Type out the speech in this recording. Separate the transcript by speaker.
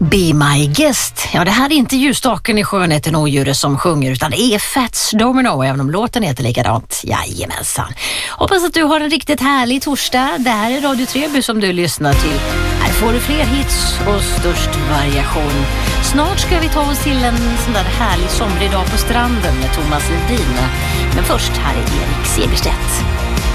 Speaker 1: Be My Guest. Ja, det här är inte ljusstaken i skönheten och odjuret som sjunger, utan det är Fats Domino, även om låten heter likadant. Jajamensan. Hoppas att du har en riktigt härlig torsdag. Det här är Radio Treby som du lyssnar till. Här får du fler hits och störst variation. Snart ska vi ta oss till en sån där härlig somrig dag på stranden med Thomas Ledin. Men först, här är Erik Segerstedt.